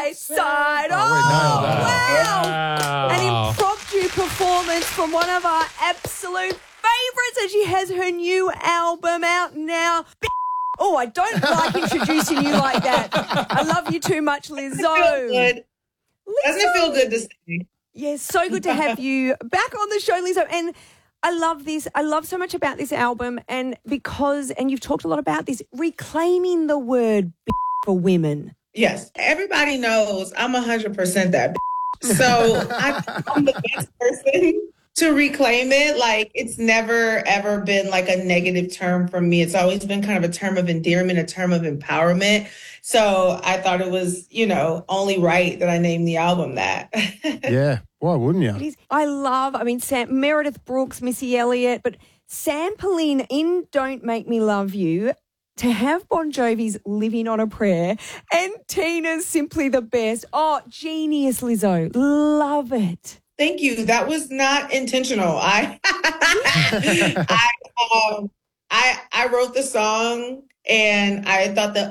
right side. Oh, we nailed that. Wow. An impromptu performance from one of our absolute favourites, and she has her new album out now. Oh, I don't like introducing you like that. I love you too much, Lizzo. Feel good. Doesn't it feel good to say? Yes, so good to have you back on the show, Lizzo. And I love this. I love so much about this album, and you've talked a lot about this, reclaiming the word for women. Yes. Everybody knows I'm 100% that. So I'm the best person to reclaim it. Like, it's never, ever been like a negative term for me. It's always been kind of a term of endearment, a term of empowerment. So I thought it was, only right that I named the album that. Yeah. Why wouldn't you? I love, Meredith Brooks, Missy Elliott, but sampling in Don't Make Me Love You, to have Bon Jovi's Living on a Prayer and Tina's Simply the Best. Oh, genius, Lizzo. Love it. Thank you. That was not intentional. I wrote the song and I thought the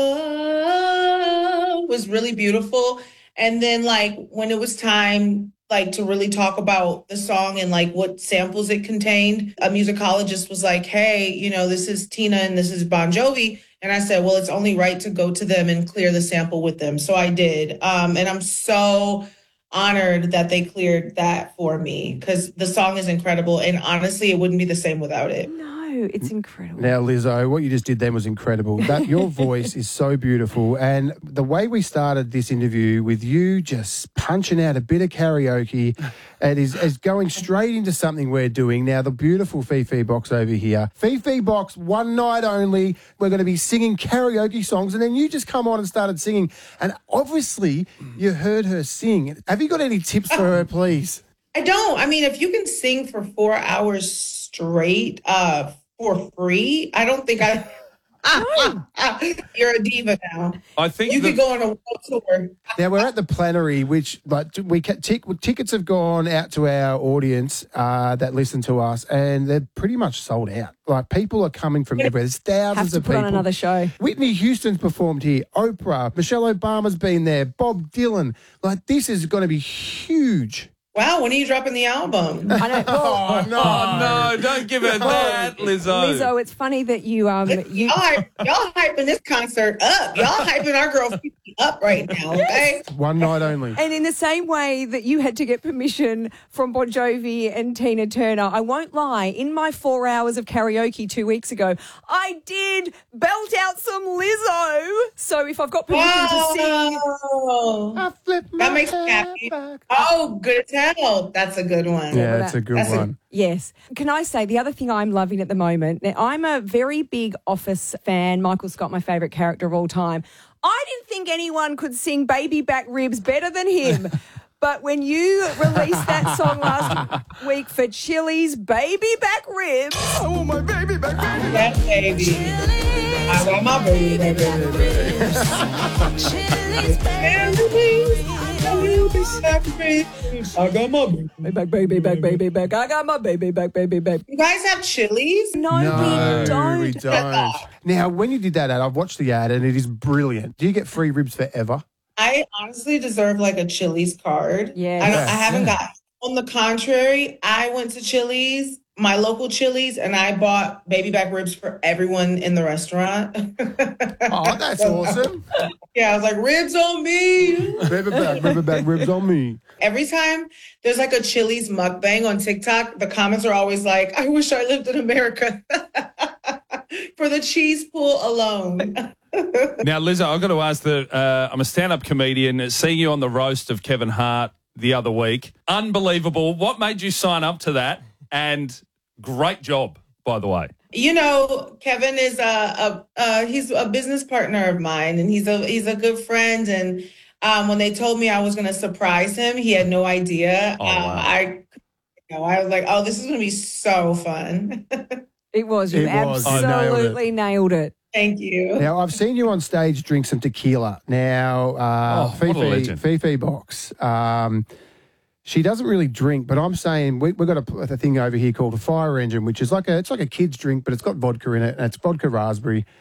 was really beautiful. And then when it was time to really talk about the song and what samples it contained, a musicologist was like, hey, this is Tina and this is Bon Jovi. And I said, well, it's only right to go to them and clear the sample with them. So I did. And I'm so honored that they cleared that for me because the song is incredible. And honestly, it wouldn't be the same without it. No, it's incredible. Now, Lizzo, what you just did then was incredible. Your voice is so beautiful. And the way we started this interview with you just punching out a bit of karaoke and is going straight into something we're doing now, the beautiful Fifi Box over here. Fifi Box, one night only. We're going to be singing karaoke songs. And then you just come on and started singing. And obviously, you heard her sing. Have you got any tips for her, please? I don't. I mean, if you can sing for 4 hours straight for free, I don't think you're a diva now. I think you could go on a world tour. Now, we're at the Plenary, which tickets have gone out to our audience that listen to us, and they're pretty much sold out. People are coming from everywhere. There's thousands of people. Have to put on another show. Whitney Houston's performed here. Oprah, Michelle Obama's been there. Bob Dylan. This is going to be huge. Wow, when are you dropping the album? I know. Oh, no, don't give her that, Lizzo. Lizzo, it's funny that you... Y'all hyping this concert up. Y'all hyping our girl up right now, okay? One night only. And in the same way that you had to get permission from Bon Jovi and Tina Turner, I won't lie, in my 4 hours of karaoke 2 weeks ago, I did belt out some Lizzo. So if I've got permission to sing... I flip my that makes me happy. Oh, good tell. That's a good one. Yeah, that's a good one. Yes. Can I say the other thing I'm loving at the moment? Now, I'm a very big Office fan. Michael Scott, my favourite character of all time. I didn't think anyone could sing Baby Back Ribs better than him. But when you released that song last week for Chili's Baby Back Ribs. I want my baby back, baby. That baby. I want my baby back ribs. I got my baby back. I got my baby back. You guys have Chili's? No, we don't. We don't. Now, when you did that ad, I've watched the ad and it is brilliant. Do you get free ribs forever? I honestly deserve a Chili's card. Yeah. I haven't got. On the contrary, I went to Chili's, my local Chili's, and I bought baby back ribs for everyone in the restaurant. Oh, that's awesome. Yeah, I was like, ribs on me. Baby back ribs on me. Every time there's a Chili's mukbang on TikTok, the comments are always like, I wish I lived in America for the cheese pool alone. Now, Lizzo, I've got to ask I'm a stand-up comedian. Seeing you on the roast of Kevin Hart the other week, unbelievable. What made you sign up to that? And great job, by the way. Kevin is he's a business partner of mine, and he's a good friend. And when they told me I was going to surprise him, he had no idea. Oh, wow. I was like, oh, this is going to be so fun. It was. You absolutely nailed it. Thank you. Now, I've seen you on stage drink some tequila. Now, Fifi Box, she doesn't really drink, but I'm saying we've got a thing over here called a fire engine, which is it's like a kid's drink, but it's got vodka in it, and it's vodka raspberry.